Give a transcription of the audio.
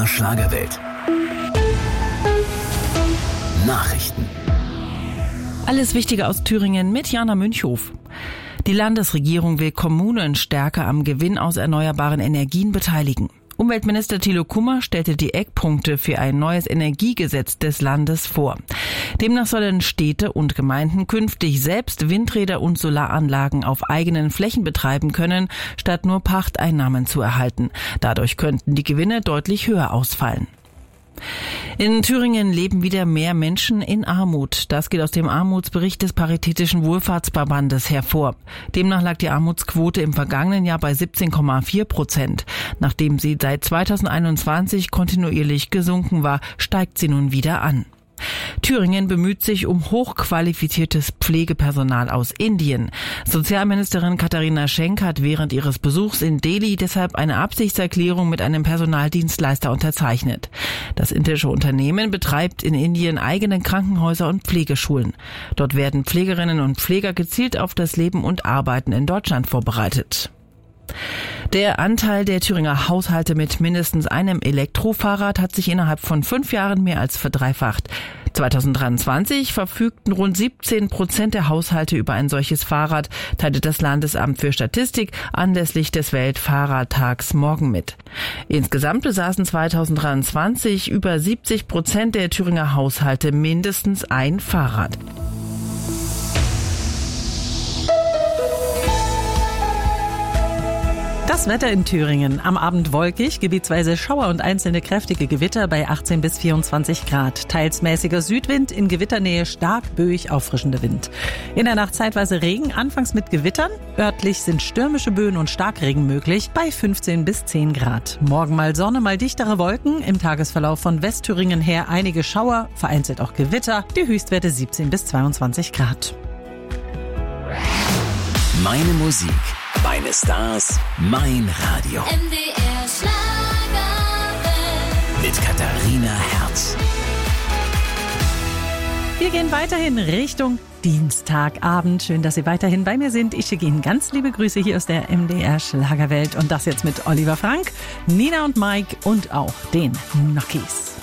MDR Schlagerwelt. Nachrichten. Alles Wichtige aus Thüringen mit Jana Münchhof. Die Landesregierung will Kommunen stärker am Gewinn aus erneuerbaren Energien beteiligen. Umweltminister Thilo Kummer stellte die Eckpunkte für ein neues Energiegesetz des Landes vor. Demnach sollen Städte und Gemeinden künftig selbst Windräder und Solaranlagen auf eigenen Flächen betreiben können, statt nur Pachteinnahmen zu erhalten. Dadurch könnten die Gewinne deutlich höher ausfallen. In Thüringen leben wieder mehr Menschen in Armut. Das geht aus dem Armutsbericht des Paritätischen Wohlfahrtsverbandes hervor. Demnach lag die Armutsquote im vergangenen Jahr bei 17,4%. Nachdem sie seit 2021 kontinuierlich gesunken war, steigt sie nun wieder an. Thüringen bemüht sich um hochqualifiziertes Pflegepersonal aus Indien. Sozialministerin Katharina Schenk hat während ihres Besuchs in Delhi deshalb eine Absichtserklärung mit einem Personaldienstleister unterzeichnet. Das indische Unternehmen betreibt in Indien eigene Krankenhäuser und Pflegeschulen. Dort werden Pflegerinnen und Pfleger gezielt auf das Leben und Arbeiten in Deutschland vorbereitet. Der Anteil der Thüringer Haushalte mit mindestens einem Elektrofahrrad hat sich innerhalb von 5 Jahren mehr als verdreifacht. 2023 verfügten rund 17% der Haushalte über ein solches Fahrrad, teilte das Landesamt für Statistik anlässlich des Weltfahrradtags morgen mit. Insgesamt besaßen 2023 über 70% der Thüringer Haushalte mindestens ein Fahrrad. Das Wetter in Thüringen. Am Abend wolkig, gebietsweise Schauer und einzelne kräftige Gewitter bei 18 bis 24 Grad. Teils mäßiger Südwind, in Gewitternähe stark böig auffrischender Wind. In der Nacht zeitweise Regen, anfangs mit Gewittern. Örtlich sind stürmische Böen und Starkregen möglich bei 15 bis 10 Grad. Morgen mal Sonne, mal dichtere Wolken. Im Tagesverlauf von Westthüringen her einige Schauer, vereinzelt auch Gewitter. Die Höchstwerte 17 bis 22 Grad. Meine Musik, meine Stars, mein Radio. MDR Schlagerwelt. Mit Katharina Herz. Wir gehen weiterhin Richtung Dienstagabend. Schön, dass Sie weiterhin bei mir sind. Ich schicke Ihnen ganz liebe Grüße hier aus der MDR Schlagerwelt. Und das jetzt mit Oliver Frank, Nina und Mike und auch den Nockies.